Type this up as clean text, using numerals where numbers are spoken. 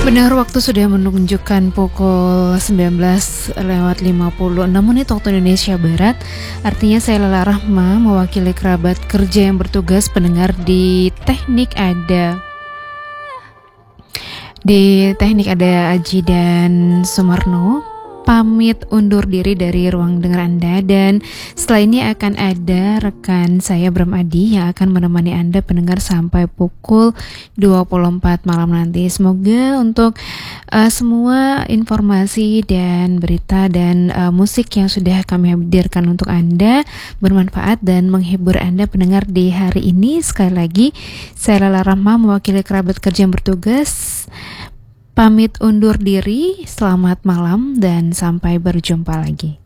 Benar, waktu sudah menunjukkan pukul 19:56 waktu Indonesia Barat. Artinya saya Lala Rahma mewakili kerabat kerja yang bertugas pendengar di teknik ada Aji dan Sumarno. Pamit undur diri dari ruang dengar Anda, dan setelah ini akan ada rekan saya Bram Adi yang akan menemani Anda pendengar sampai pukul 24 malam nanti. Semoga untuk semua informasi dan berita dan musik yang sudah kami hadirkan untuk Anda bermanfaat dan menghibur Anda pendengar di hari ini. Sekali lagi, saya Lala Rahma mewakili kerabat kerja yang bertugas pamit undur diri. Selamat malam dan sampai berjumpa lagi.